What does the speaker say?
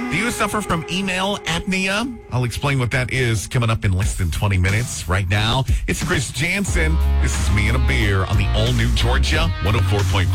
Do you suffer from email apnea? I'll explain what that is coming up in less than 20 minutes. Right now, it's Chris Jansen. This is Me and a Beer on the all-new Georgia 104.5